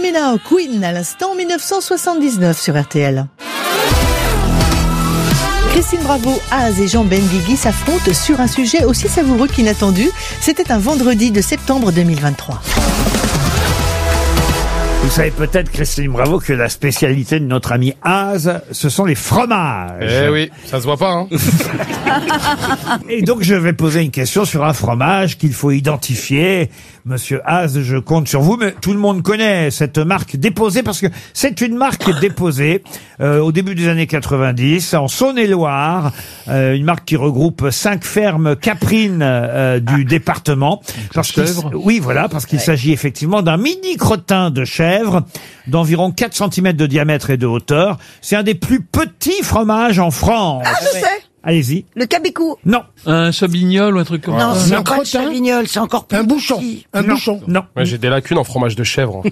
Me Now, Queen, à l'instant, 1979 sur RTL. Christine Bravo, Az et Jean Benguigui s'affrontent sur un sujet aussi savoureux qu'inattendu. C'était un vendredi de septembre 2023. Vous savez peut-être, Christine Bravo, que la spécialité de notre ami Az, ce sont les fromages. Eh oui, ça se voit pas, hein. Et donc, je vais poser une question sur un fromage qu'il faut identifier. Monsieur Az, je compte sur vous, mais tout le monde connaît cette marque déposée parce que c'est une marque déposée au début des années 90 en Saône-et-Loire, une marque qui regroupe 5 fermes caprines du département. Oui, voilà, parce qu'il s'agit effectivement d'un mini crottin de chèvre d'environ 4 cm de diamètre et de hauteur. C'est un des plus petits fromages en France. Ah, je sais. Allez-y. Le cabécou. Non. Un chabignol ou un truc comme ça. Non, c'est pas le chavignol, c'est encore plus petit. Un bouchon. Non. Ouais, j'ai des lacunes en fromage de chèvre, en fait.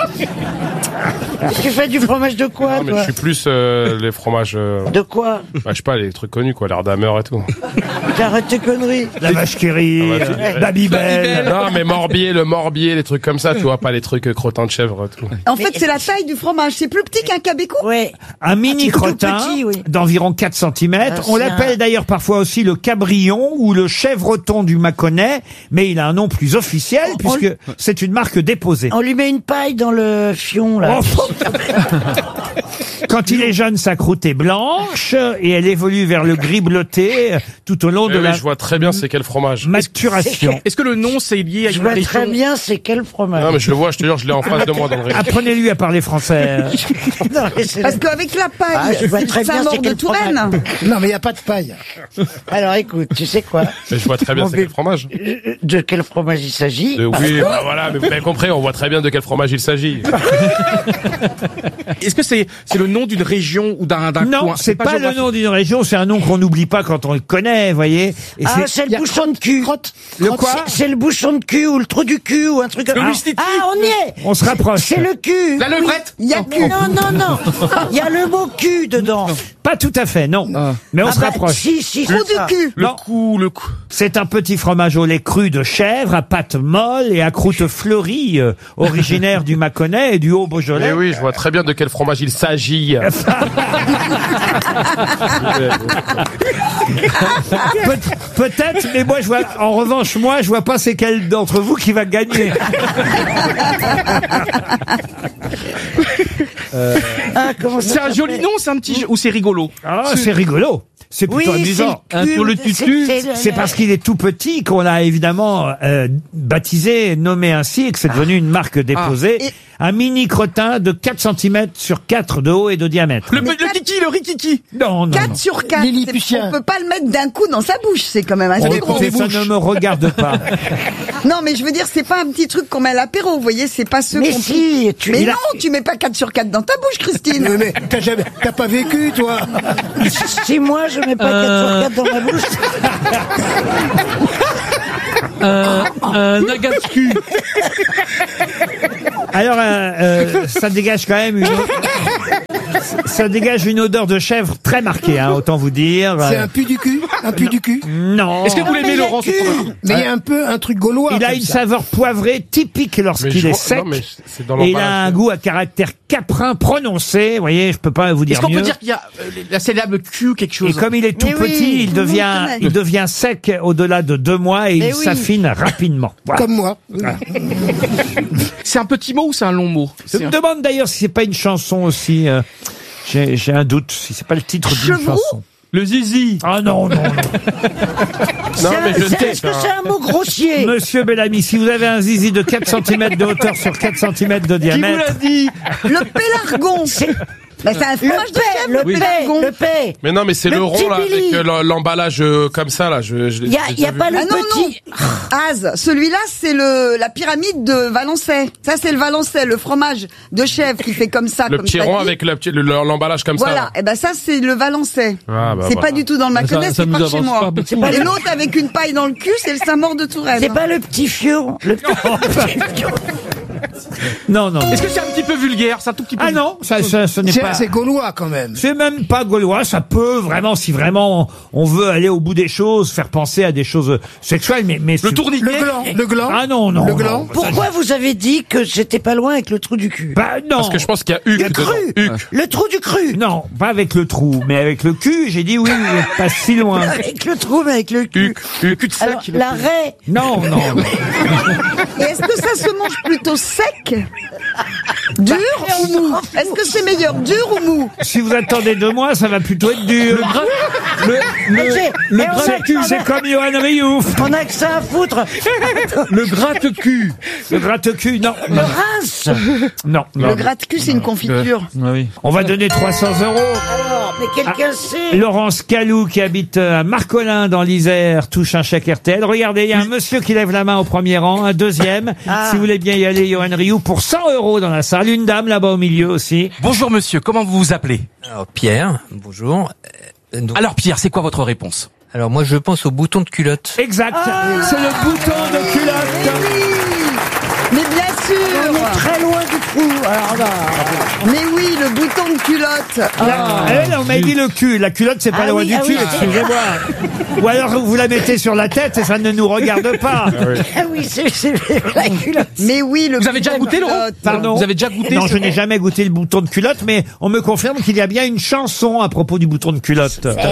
Tu fais du fromage de quoi, Non, mais toi je suis plus les fromages... De quoi? je sais pas, les trucs connus, quoi, l'Ardhammer et tout. T'arrêtes tes conneries. La vache qui rit, Babybel. Non, mais le morbier, les trucs comme ça, tu vois, pas les trucs crottins de chèvre, tout. En fait, c'est la taille du fromage. C'est plus petit qu'un cabécou. Ouais. Un mini c'est tout crottin petit, oui. d'environ 4 cm. On c'est l'appelle d'ailleurs parfois aussi le cabrion ou le chèvreton du Mâconnais, mais il a un nom plus officiel puisque c'est une marque déposée. On lui met une paille dans le fion, là. Quand il est jeune, sa croûte est blanche et elle évolue vers le gris bleuté tout au long de la Je vois très bien c'est quel fromage. maturation. Est-ce que le nom c'est lié à Je une vois région? très bien c'est quel fromage. Non, mais je le vois, je te jure, je l'ai en face de moi dans le rayon. Apprenez-lui à parler français. Non, mais c'est Parce qu'avec la Ah, je vois paille, très ça bien mord c'est de quel Touraine. fromage. Non, mais il n'y a pas de paille. Alors écoute, tu sais quoi? Mais je vois très bien Bon, c'est quel fromage. De quel fromage il s'agit? Oui, bah voilà, mais vous avez compris, on voit très bien de quel fromage il s'agit. Est-ce que c'est le nom d'une région ou d'un coin? Non, c'est pas le nom d'une région, c'est un nom qu'on n'oublie pas quand on le connaît, vous voyez. Et Ah, c'est le bouchon de cul. Le quoi? C'est le bouchon de cul ou le trou du cul ou un truc comme ça. Ah, on y est. On se rapproche. C'est le cul. La levrette? Il y a cul. Non. Il y a le mot cul dedans. Pas tout à fait, non. Mais on se rapproche. Si, Trou du cul. Non. Le coup. C'est un petit fromage au lait cru de chèvre, à pâte molle et à croûte fleurie, originaire du Mâconnais et du Haut-Beaujolais. Eh oui, je vois très bien de quel fromage il s'agit. Peut-être, mais moi, en revanche, je vois pas c'est quel d'entre vous qui va gagner. C'est un joli nom, c'est un petit jeu, ou c'est rigolo? Ah, c'est rigolo. C'est plutôt amusant. Sur le tutu. C'est parce qu'il est tout petit qu'on l'a évidemment baptisé, nommé ainsi, et que c'est devenu une marque déposée. Un mini crottin de 4 cm sur 4 de haut et de diamètre. Le kiki, le rikiki. Non. 4 sur 4. Lilliputien. On peut pas le mettre d'un coup dans sa bouche. C'est quand même assez gros. Écoutez, ça ne me regarde pas. Non, mais je veux dire, c'est pas un petit truc qu'on met à l'apéro. Vous voyez, c'est pas ce Mais qu'on si, Mais non, tu mets pas 4 sur 4 dans ta bouche, Christine. Mais t'as pas vécu, toi. Si moi je mets pas 4 sur 4 dans ma bouche. Un nagat de cul. Alors, ça dégage quand même ça dégage une odeur de chèvre très marquée, hein, autant vous dire. C'est un pu du cul. Un pu du cul. Non. Est-ce que vous l'aimez, Laurent? Mais il y a un peu un truc gaulois. Il a comme une ça. saveur poivrée typique lorsqu'il est sec. Non, mais c'est dans Et il a l'emballage. un goût à caractère caprin prononcé. Vous voyez, je peux pas vous dire Est-ce qu'on mieux. peut dire qu'il y a la célèbre cul, quelque chose? Et comme il est tout Mais oui, petit, tout le monde connaît. il devient sec au-delà de 2 mois et il Mais oui. s'affine rapidement. Voilà. Comme moi. C'est un petit mot ou c'est un long mot? Je me demande d'ailleurs si c'est pas une chanson aussi. J'ai un doute si c'est pas le titre d'une Chevroux chanson. Le zizi. Ah non. Non, mais je sais. Est-ce que c'est un mot grossier? Monsieur Bellamy, si vous avez un zizi de 4 cm de hauteur sur 4 cm de Qui vous diamètre. l'a dit? Le pélargon. Bah, c'est un fromage de chèvre, le pélargon. Le paix. Mais non, mais c'est le rond, là, petit avec l'emballage comme ça, là. Il y a pas le Ah non, petit. Az, celui-là, c'est la pyramide de Valençay. Ça, c'est le Valençay, le fromage de chèvre qui fait comme ça. Le comme petit ça rond dit. avec l'emballage comme ça. Voilà, là. et ben ça, c'est le Valençay. Ah, bah, C'est voilà. pas du tout dans le Mâconnais, ça c'est nous pas chez avance moi. pas beaucoup. C'est pas Et le- l'autre avec une paille dans le cul, c'est le Saint-Maur de Touraine. C'est pas le petit fion. Le petit fion. Non, non. Est-ce que c'est un petit peu vulgaire, c'est un tout petit peu Ah non, ce n'est pas... C'est gaulois quand même. C'est même pas gaulois, ça peut vraiment, si vraiment on veut aller au bout des choses, faire penser à des choses sexuelles, mais Le tourniquet. Le gland. Ah non, non. Le non. gland. Pourquoi vous avez dit que j'étais pas loin avec le trou du cul? Bah non. Parce que je pense qu'il y a Huc Le dedans. cru. Huc. Le trou du cru. Non, pas avec le trou, mais avec le cul, j'ai dit oui, vous n'êtes pas si loin. Avec le trou, mais avec le cul. Le cul de sac. Alors, la raie. Non, non. Et est-ce que ça se mange plutôt sec, dur ou mou? Est-ce que c'est meilleur dur ou mou? Si vous attendez de moi, ça va plutôt être dur. C'est comme Johan Rioux. On a que ça à foutre. Le gratte-cul. Le gratte-cul, non. Le rince. Non, Le gratte-cul, c'est une confiture. Ah oui. On va donner 300 €. Alors, mais quelqu'un sait. Laurence Calou, qui habite à Marcolin dans l'Isère, touche un chèque RTL. Regardez, il y a un monsieur qui lève la main au premier rang, un deuxième. Si vous voulez bien y aller, Johan Rioux, pour 100 € dans la salle. Une dame là-bas au milieu aussi. Bonjour monsieur, comment vous vous appelez? Alors Pierre, bonjour. Alors Pierre, c'est quoi votre réponse? Alors moi je pense au bouton de culotte. Exact. C'est le bouton de culotte. Mais bien On est sûr. très loin du trou. Alors là. Mais oui, le bouton de culotte. On m'a dit le cul. La culotte, c'est pas Ah loin oui, du ah cul, oui. excusez-moi. Ou alors vous la mettez sur la tête et ça ne nous regarde pas. Ah oui, c'est la culotte. Mais oui, le Vous avez déjà bouton de goûté, Laurent? culotte. Pardon. Vous avez déjà goûté Non, ce- je n'ai jamais goûté le bouton de culotte, mais on me confirme qu'il y a bien une chanson à propos du bouton de culotte.